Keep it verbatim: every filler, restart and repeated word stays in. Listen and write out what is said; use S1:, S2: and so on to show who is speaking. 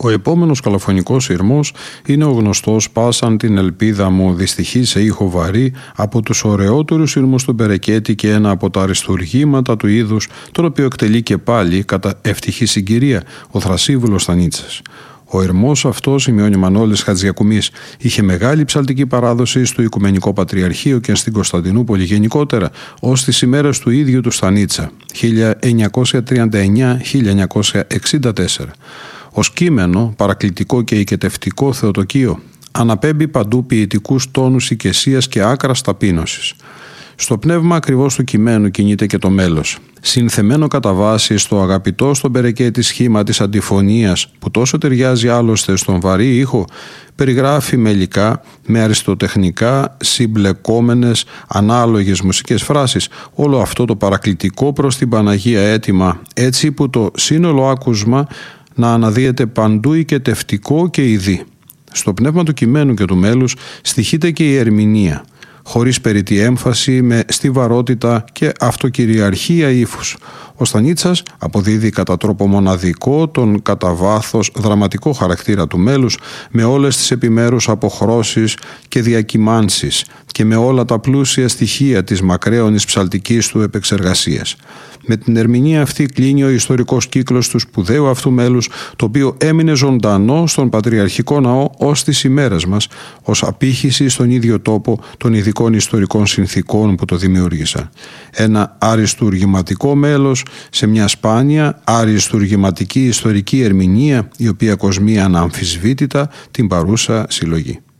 S1: Ο επόμενος καλαφωνικός ηρμός είναι ο γνωστός «Πάσαν την ελπίδα μου» δυστυχή σε ήχο βαρύ, από τους ωραιότερους ηρμούς του Μπερεκέτη και ένα από τα αριστουργήματα του είδους, τον οποίο εκτελεί και πάλι κατά ευτυχή συγκυρία ο Θρασίβουλος Στανίτσας. Ο ηρμός αυτός, σημειώνει Μανώλης Χατζιακουμής, είχε μεγάλη ψαλτική παράδοση στο Οικουμενικό Πατριαρχείο και στην Κωνσταντινούπολη γενικότερα, ως τις ημέρες του ίδιου του Στανίτσα, χίλια εννιακόσια τριάντα εννιά με χίλια εννιακόσια εξήντα τέσσερα. Ως κείμενο, παρακλητικό και οικετευτικό θεοτοκείο, αναπέμπει παντού ποιητικούς τόνους οικεσίας και άκρας ταπείνωσης. Στο πνεύμα ακριβώς του κειμένου κινείται και το μέλος. Συνθεμένο κατά βάση στο αγαπητό στον Μπερεκέτη σχήμα της αντιφωνίας, που τόσο ταιριάζει άλλωστε στον βαρύ ήχο, περιγράφει μελικά, με αριστοτεχνικά συμπλεκόμενες ανάλογες μουσικές φράσεις, όλο αυτό το παρακλητικό προς την Παναγία αίτημα, έτσι που το σύνολο άκουσμα να αναδύεται παντού οικετευτικό και ειδή. Στο πνεύμα του κειμένου και του μέλους στοιχείται και η ερμηνεία, χωρίς περιττή έμφαση, με στιβαρότητα και αυτοκυριαρχία ύφους. Ο Στανίτσας αποδίδει κατά τρόπο μοναδικό τον κατά βάθος δραματικό χαρακτήρα του μέλους, με όλες τις επιμέρους αποχρώσεις και διακυμάνσεις και με όλα τα πλούσια στοιχεία της μακραίωνης ψαλτικής του επεξεργασίας. Με την ερμηνεία αυτή κλείνει ο ιστορικός κύκλος του σπουδαίου αυτού μέλους, το οποίο έμεινε ζωντανό στον Πατριαρχικό Ναό ως τις ημέρες μας, ως απήχηση στον ίδιο τόπο των ειδικών ιστορικών συνθήκων που το δημιούργησαν. Ένα αριστουργηματικό μέλος σε μια σπάνια αριστουργηματική ιστορική ερμηνεία, η οποία κοσμεί αναμφισβήτητα την παρούσα συλλογή.